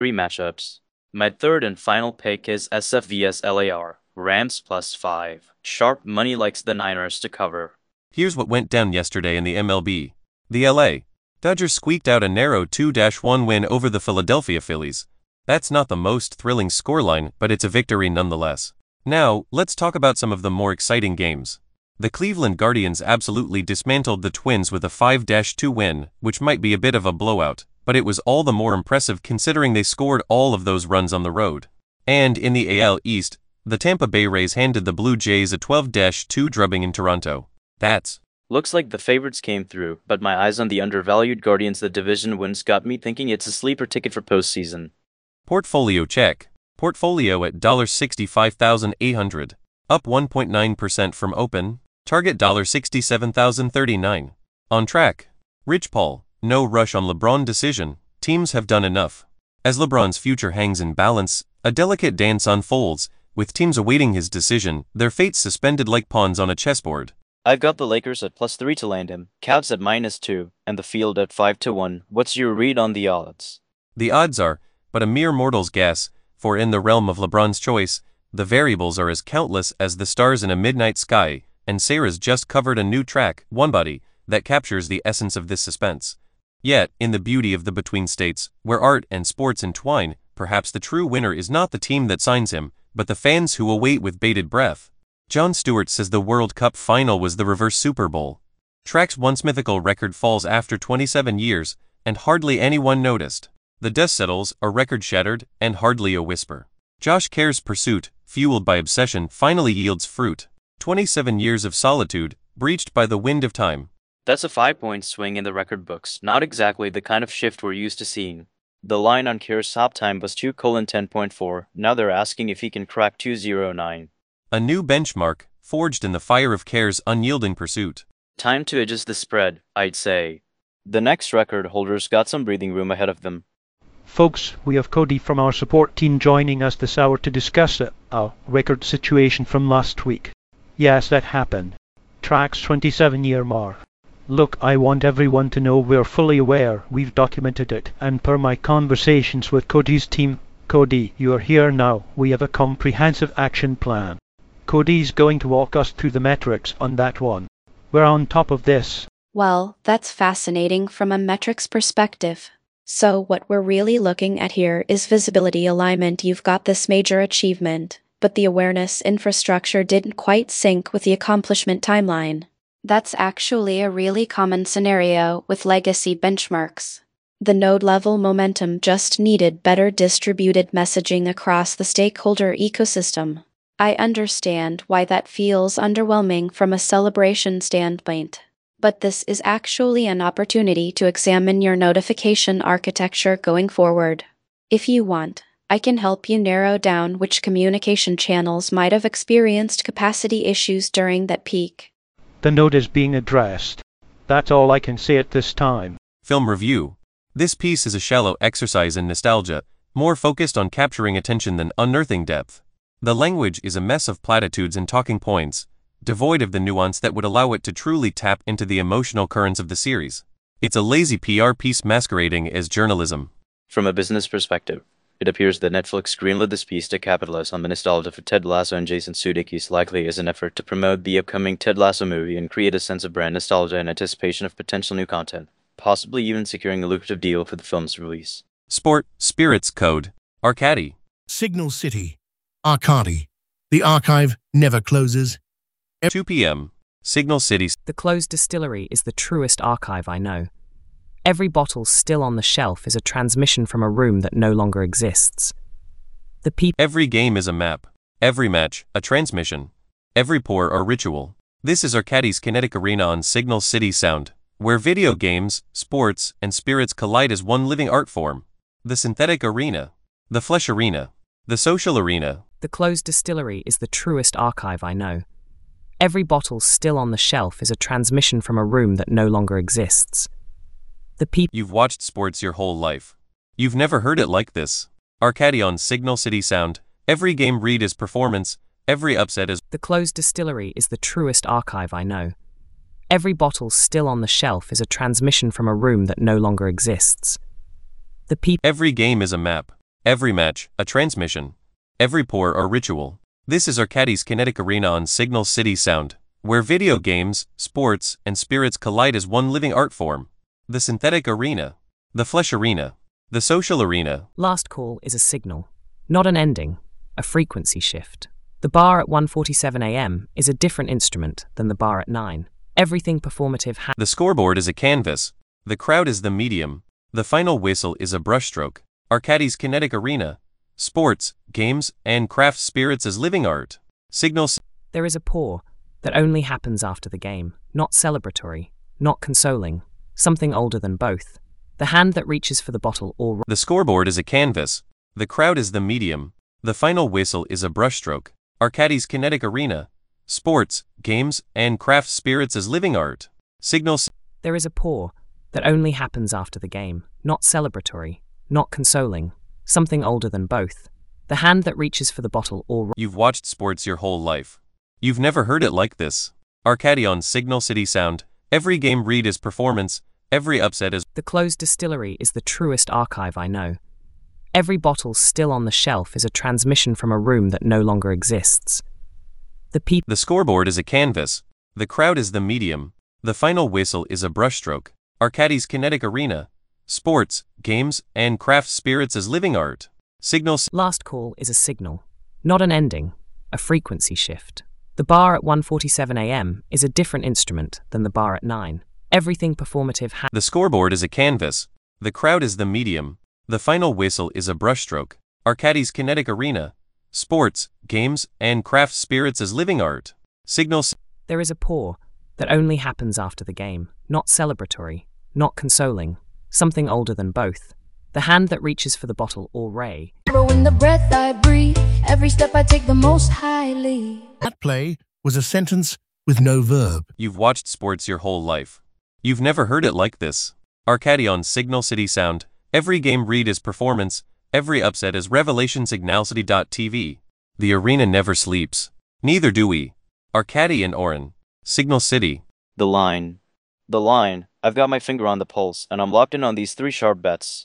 Three matchups. My third and final pick is SF vs LAR. Rams +5. Sharp money likes the Niners to cover. Here's what went down yesterday in the MLB. The LA Dodgers squeaked out a narrow 2-1 win over the Philadelphia Phillies. That's not the most thrilling scoreline, but it's a victory nonetheless. Now, let's talk about some of the more exciting games. The Cleveland Guardians absolutely dismantled the Twins with a 5-2 win, which might be a bit of a blowout, but it was all the more impressive considering they scored all of those runs on the road. And in the AL East, the Tampa Bay Rays handed the Blue Jays a 12-2 drubbing in Toronto. Looks like the favorites came through, but my eyes on the undervalued Guardians the division wins got me thinking it's a sleeper ticket for postseason. Portfolio check. Portfolio at $65,800, up 1.9% from open. Target $67,039. On track. Rich Paul, no rush on LeBron decision. Teams have done enough. As LeBron's future hangs in balance, a delicate dance unfolds, with teams awaiting his decision, their fates suspended like pawns on a chessboard. I've got the Lakers at +3 to land him, Cavs at -2, and the field at 5-1. What's your read on the odds? The odds are but a mere mortal's guess, for in the realm of LeBron's choice, the variables are as countless as the stars in a midnight sky, and Sarah's just covered a new track, One Body, that captures the essence of this suspense. Yet, in the beauty of the between states, where art and sports entwine, perhaps the true winner is not the team that signs him, but the fans who await with bated breath. Jon Stewart says the World Cup final was the reverse Super Bowl. Track's once mythical record falls after 27 years, and hardly anyone noticed. The dust settles, a record shattered, and hardly a whisper. Josh Kerr's pursuit, fueled by obsession, finally yields fruit. 27 years of solitude, breached by the wind of time. That's a 5-point swing in the record books, not exactly the kind of shift we're used to seeing. The line on Kerr's stop time was 2:10.4, now they're asking if he can crack 2:09. A new benchmark, forged in the fire of Kerr's unyielding pursuit. Time to adjust the spread, I'd say. The next record holders got some breathing room ahead of them. Folks, we have Cody from our support team joining us this hour to discuss our record situation from last week. Yes, that happened. Track's 27-year mark. Look, I want everyone to know we're fully aware, we've documented it, and per my conversations with Cody's team, Cody, you are here now, we have a comprehensive action plan. Cody's going to walk us through the metrics on that one. We're on top of this. Well, that's fascinating from a metrics perspective. So what we're really looking at here is visibility alignment. You've got this major achievement, but the awareness infrastructure didn't quite sync with the accomplishment timeline. That's actually a really common scenario with legacy benchmarks. The node-level momentum just needed better distributed messaging across the stakeholder ecosystem. I understand why that feels underwhelming from a celebration standpoint. But this is actually an opportunity to examine your notification architecture going forward. If you want, I can help you narrow down which communication channels might have experienced capacity issues during that peak. The node is being addressed. That's all I can say at this time. Film review. This piece is a shallow exercise in nostalgia, more focused on capturing attention than unearthing depth. The language is a mess of platitudes and talking points, devoid of the nuance that would allow it to truly tap into the emotional currents of the series. It's a lazy PR piece masquerading as journalism. From a business perspective, it appears that Netflix greenlit this piece to capitalize on the nostalgia for Ted Lasso and Jason Sudeikis, likely as an effort to promote the upcoming Ted Lasso movie and create a sense of brand nostalgia in anticipation of potential new content, possibly even securing a lucrative deal for the film's release. Sport, Spirits Code, Arcady. Signal City, Arcady. The archive never closes. 2 p.m. Signal City. The closed distillery is the truest archive I know. Every bottle still on the shelf is a transmission from a room that no longer exists. Every game is a map. Every match, a transmission. Every pour, a ritual. This is Arcady's kinetic arena on Signal City Sound, where video games, sports, and spirits collide as one living art form. The synthetic arena. The flesh arena. The social arena. The closed distillery is the truest archive I know. Every bottle still on the shelf is a transmission from a room that no longer exists. You've watched sports your whole life. You've never heard it like this. Arcady on Signal City Sound. Every game read is performance. Every upset is... The closed distillery is the truest archive I know. Every bottle still on the shelf is a transmission from a room that no longer exists. Every game is a map. Every match, a transmission. Every pour or ritual. This is Arcadie's Kinetic Arena on Signal City Sound, where video games, sports, and spirits collide as one living art form. The synthetic arena. The flesh arena. The social arena. Last call is a signal, not an ending, a frequency shift. The bar at 1:47 a.m. is a different instrument than the bar at 9. Everything performative The scoreboard is a canvas. The crowd is the medium. The final whistle is a brushstroke. Arcadie's Kinetic Arena. Sports, games, and craft spirits as living art. Signals. There is a pour that only happens after the game, not celebratory, not consoling, something older than both. The hand that reaches for the bottle or... The scoreboard is a canvas. The crowd is the medium. The final whistle is a brushstroke. Arcadie's Kinetic Arena. Sports, games, and craft spirits as living art. Signals. There is a pour that only happens after the game, not celebratory, not consoling, something older than both. The hand that reaches for the bottle or... You've watched sports your whole life. You've never heard it like this. Arcadie on Signal City Sound. Every game read is performance. Every upset is... The closed distillery is the truest archive I know. Every bottle still on the shelf is a transmission from a room that no longer exists. The scoreboard is a canvas. The crowd is the medium. The final whistle is a brushstroke. Arcadie's Kinetic Arena. Sports, games, and craft spirits as living art. Signals. Last call is a signal, not an ending, a frequency shift. The bar at 1:47 a.m. is a different instrument than the bar at 9. Everything performative The scoreboard is a canvas. The crowd is the medium. The final whistle is a brushstroke. Arcadie's Kinetic Arena. Sports, games, and craft spirits as living art. Signals. There is a pour that only happens after the game, not celebratory, not consoling, something older than both. The hand that reaches for the bottle or ray. In the breath I breathe, every step I take the most highly. That play was a sentence with no verb. You've watched sports your whole life. You've never heard it like this. Arcadie on Signal City Sound. Every game read is performance. Every upset is revelation. Signalcity.tv. The arena never sleeps. Neither do we. Arcadie and Oren. Signal City. The line. The line. I've got my finger on the pulse, and I'm locked in on these three sharp bets.